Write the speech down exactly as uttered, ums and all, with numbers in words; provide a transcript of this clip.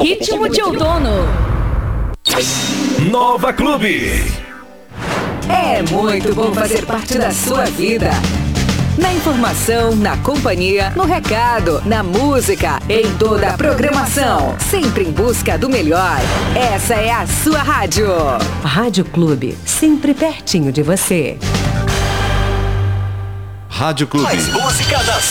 Ritmo de outono. Nova Clube. É muito bom fazer parte da sua vida. Na informação, na companhia, no recado, na música, em toda a programação. Sempre em busca do melhor. Essa é a sua rádio. Rádio Clube, sempre pertinho de você. Rádio Clube. Mais música da